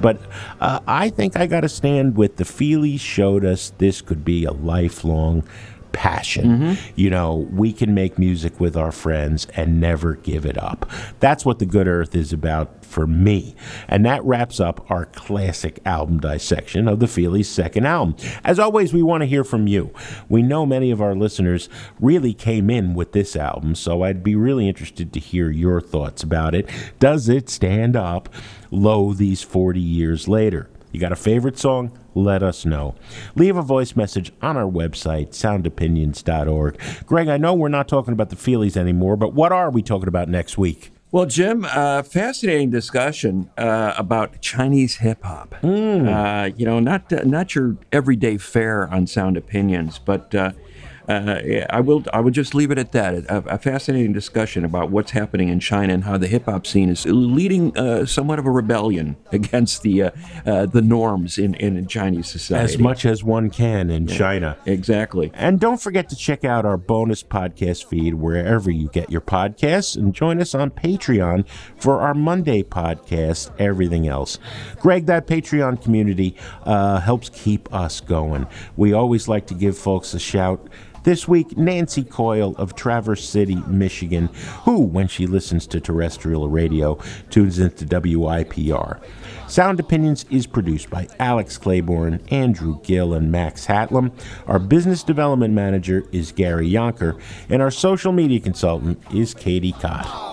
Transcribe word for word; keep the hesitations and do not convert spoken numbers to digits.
But uh, I think I got to stand with the Feelies showed us this could be a lifelong passion. Mm-hmm. You know, we can make music with our friends and never give it up. That's what The Good Earth is about for me. And that wraps up our classic album dissection of the Feelies' second album. As always, we want to hear from you. We know many of our listeners really came in with this album, so I'd be really interested to hear your thoughts about it. Does it stand up low these forty years later? You got a favorite song? Let us know. Leave a voice message on our website, sound opinions dot org. Greg, I know we're not talking about the Feelies anymore, but what are we talking about next week? Well, Jim, uh, fascinating discussion uh, about Chinese hip-hop. Mm. Uh, you know, not uh, not your everyday fare on Sound Opinions, but uh, uh, I will I will just leave it at that. A, a fascinating discussion about what's happening in China and how the hip-hop scene is leading uh, somewhat of a rebellion against the uh, uh, the norms in, in Chinese society. As much as one can in yeah, China. Exactly. And don't forget to check out our bonus podcast feed wherever you get your podcasts, and join us on Patreon for our Monday podcast, Everything Else. Greg, that Patreon community uh, helps keep us going. We always like to give folks a shout. This week, Nancy Coyle of Traverse City, Michigan, who, when she listens to terrestrial radio, tunes into W I P R. Sound Opinions is produced by Alex Claiborne, Andrew Gill, and Max Hatlam. Our business development manager is Gary Yonker, and our social media consultant is Katie Cott.